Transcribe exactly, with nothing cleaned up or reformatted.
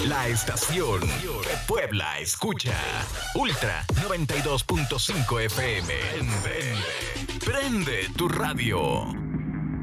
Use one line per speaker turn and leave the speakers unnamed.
La estación que Puebla escucha. Ultra noventa y dos punto cinco F M. Prende, prende tu radio.